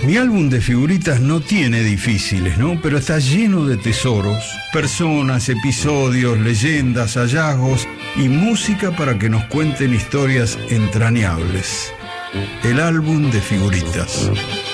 Mi álbum de figuritas no tiene difíciles, ¿no? Pero está lleno de tesoros, personas, episodios, leyendas, hallazgos y música para que nos cuenten historias entrañables. El álbum de figuritas.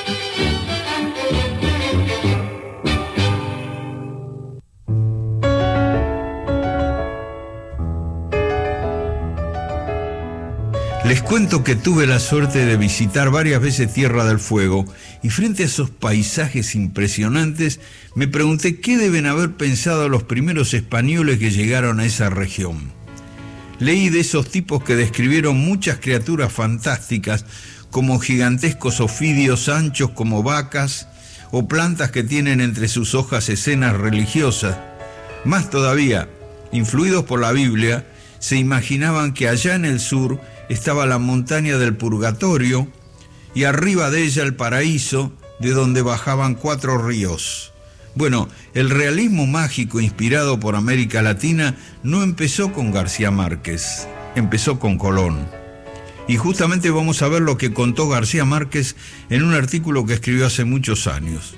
Les cuento que tuve la suerte de visitar varias veces Tierra del Fuego y frente a esos paisajes impresionantes me pregunté qué deben haber pensado los primeros españoles que llegaron a esa región. Leí de esos tipos que describieron muchas criaturas fantásticas como gigantescos ofidios anchos como vacas o plantas que tienen entre sus hojas escenas religiosas. Más todavía, influidos por la Biblia, se imaginaban que allá en el sur estaba la montaña del Purgatorio y arriba de ella el paraíso, de donde bajaban 4 ríos. Bueno, el realismo mágico inspirado por América Latina no empezó con García Márquez, empezó con Colón. Y justamente vamos a ver lo que contó García Márquez en un artículo que escribió hace muchos años.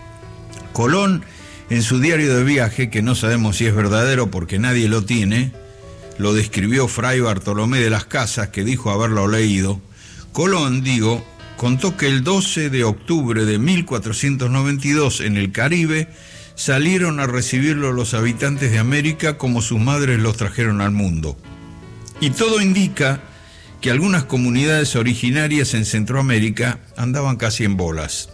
Colón, en su diario de viaje, que no sabemos si es verdadero porque nadie lo tiene, lo describió Fray Bartolomé de las Casas, que dijo haberlo leído. Colón, contó que el 12 de octubre de 1492 en el Caribe salieron a recibirlo los habitantes de América como sus madres los trajeron al mundo. Y todo indica que algunas comunidades originarias en Centroamérica andaban casi en bolas.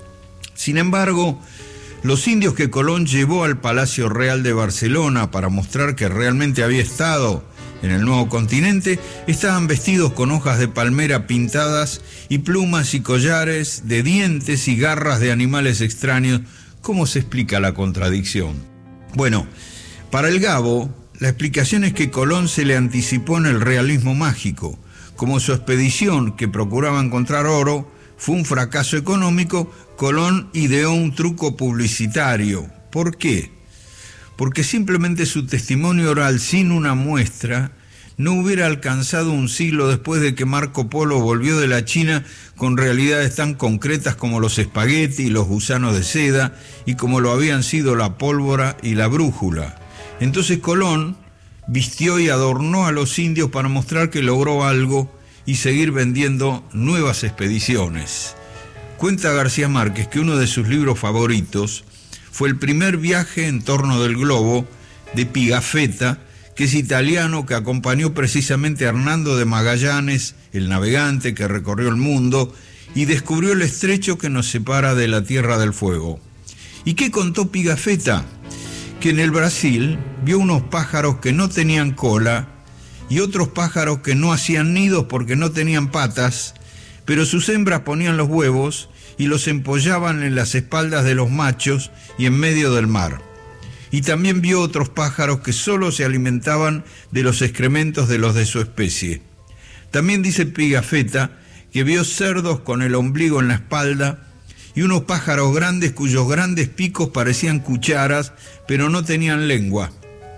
Sin embargo, los indios que Colón llevó al Palacio Real de Barcelona para mostrar que realmente había estado en el nuevo continente, estaban vestidos con hojas de palmera pintadas y plumas y collares de dientes y garras de animales extraños. ¿Cómo se explica la contradicción? Bueno, para el Gabo, la explicación es que Colón se le anticipó en el realismo mágico. Como su expedición, que procuraba encontrar oro, fue un fracaso económico, Colón ideó un truco publicitario. ¿Por qué? Porque simplemente su testimonio oral sin una muestra no hubiera alcanzado un siglo después de que Marco Polo volvió de la China con realidades tan concretas como los espaguetis y los gusanos de seda y como lo habían sido la pólvora y la brújula. Entonces Colón vistió y adornó a los indios para mostrar que logró algo y seguir vendiendo nuevas expediciones. Cuenta García Márquez que uno de sus libros favoritos fue el primer viaje en torno del globo de Pigafetta, que es italiano, que acompañó precisamente a Hernando de Magallanes, el navegante que recorrió el mundo y descubrió el estrecho que nos separa de la Tierra del Fuego. ¿Y qué contó Pigafetta? Que en el Brasil vio unos pájaros que no tenían cola y otros pájaros que no hacían nidos porque no tenían patas, pero sus hembras ponían los huevos y los empollaban en las espaldas de los machos y en medio del mar. Y también vio otros pájaros que solo se alimentaban de los excrementos de los de su especie. También dice Pigafetta que vio cerdos con el ombligo en la espalda y unos pájaros grandes cuyos grandes picos parecían cucharas, pero no tenían lengua.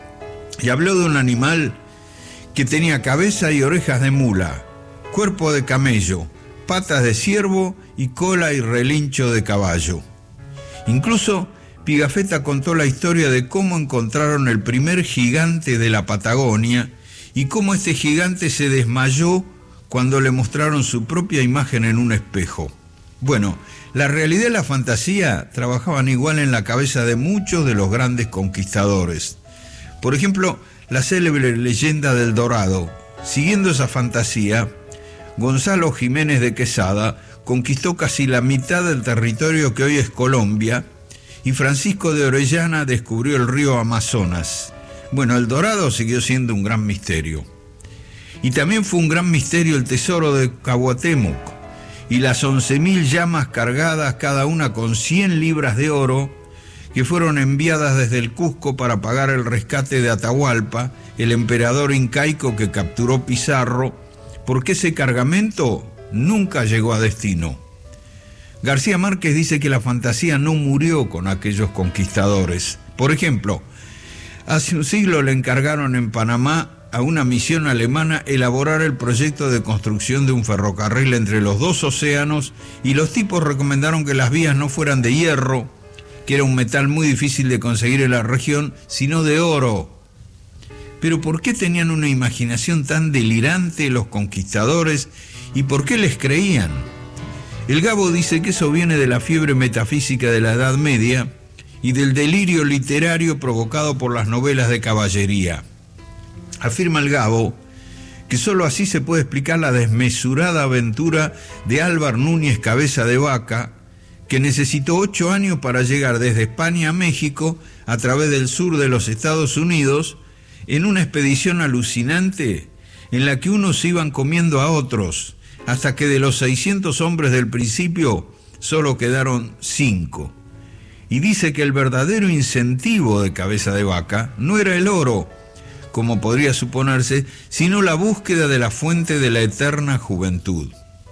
Y habló de un animal que tenía cabeza y orejas de mula, cuerpo de camello, patas de ciervo y cola y relincho de caballo. Incluso Pigafetta contó la historia de cómo encontraron el primer gigante de la Patagonia y cómo este gigante se desmayó cuando le mostraron su propia imagen en un espejo. Bueno, la realidad y la fantasía trabajaban igual en la cabeza de muchos de los grandes conquistadores. Por ejemplo, la célebre leyenda del Dorado. Siguiendo esa fantasía, Gonzalo Jiménez de Quesada conquistó casi la mitad del territorio que hoy es Colombia y Francisco de Orellana descubrió el río Amazonas. Bueno, el Dorado siguió siendo un gran misterio. Y también fue un gran misterio el tesoro de Cuauhtémoc y las 11.000 llamas cargadas, cada una con 100 libras de oro, que fueron enviadas desde el Cusco para pagar el rescate de Atahualpa, el emperador incaico que capturó Pizarro, porque ese cargamento nunca llegó a destino. García Márquez dice que la fantasía no murió con aquellos conquistadores. Por ejemplo, hace un siglo le encargaron en Panamá a una misión alemana elaborar el proyecto de construcción de un ferrocarril entre los dos océanos, y los tipos recomendaron que las vías no fueran de hierro, que era un metal muy difícil de conseguir en la región, sino de oro. Pero ¿por qué tenían una imaginación tan delirante los conquistadores y por qué les creían? El Gabo dice que eso viene de la fiebre metafísica de la Edad Media y del delirio literario provocado por las novelas de caballería. Afirma el Gabo que sólo así se puede explicar la desmesurada aventura de Álvar Núñez Cabeza de Vaca, que necesitó 8 años para llegar desde España a México a través del sur de los Estados Unidos en una expedición alucinante en la que unos iban comiendo a otros, hasta que de los 600 hombres del principio solo quedaron 5. Y dice que el verdadero incentivo de Cabeza de Vaca no era el oro, como podría suponerse, sino la búsqueda de la fuente de la eterna juventud.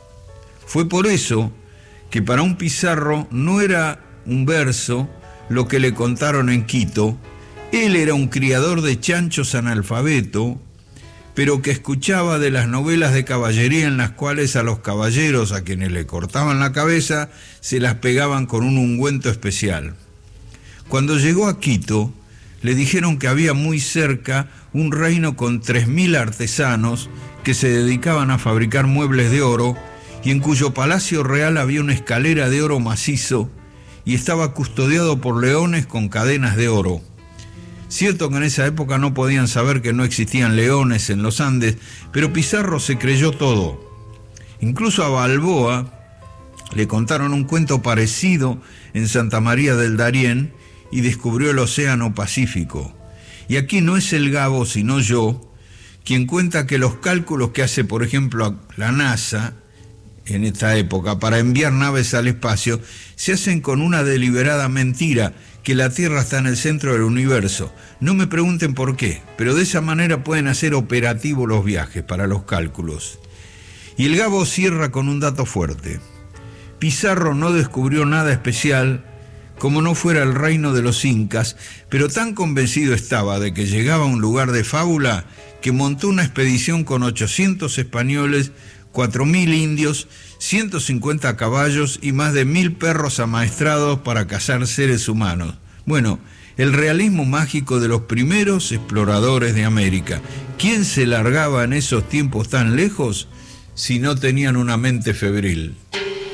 Fue por eso que para un Pizarro no era un verso lo que le contaron en Quito. Él era un criador de chanchos analfabeto, pero que escuchaba de las novelas de caballería en las cuales a los caballeros a quienes le cortaban la cabeza se las pegaban con un ungüento especial. Cuando llegó a Quito, le dijeron que había muy cerca un reino con 3.000 artesanos que se dedicaban a fabricar muebles de oro y en cuyo palacio real había una escalera de oro macizo y estaba custodiado por leones con cadenas de oro. Cierto que en esa época no podían saber que no existían leones en los Andes, pero Pizarro se creyó todo. Incluso a Balboa le contaron un cuento parecido en Santa María del Darién y descubrió el Océano Pacífico. Y aquí no es el Gabo, sino yo, quien cuenta que los cálculos que hace, por ejemplo, la NASA en esta época para enviar naves al espacio se hacen con una deliberada mentira, que la Tierra está en el centro del universo. No me pregunten por qué, pero de esa manera pueden hacer operativos los viajes para los cálculos. Y el Gabo cierra con un dato fuerte. Pizarro no descubrió nada especial, como no fuera el reino de los incas, pero tan convencido estaba de que llegaba a un lugar de fábula que montó una expedición con 800 españoles, 4.000 indios, 150 caballos y más de 1.000 perros amaestrados para cazar seres humanos. Bueno, el realismo mágico de los primeros exploradores de América. ¿Quién se largaba en esos tiempos tan lejos si no tenían una mente febril?